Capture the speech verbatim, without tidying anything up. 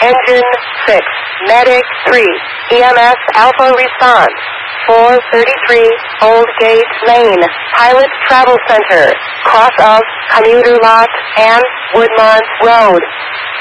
Engine six, Medic three, E M S Alpha response. four thirty-three, Old Gate Lane, Pilot Travel Center, cross of Commuter Lot and Woodmont Road.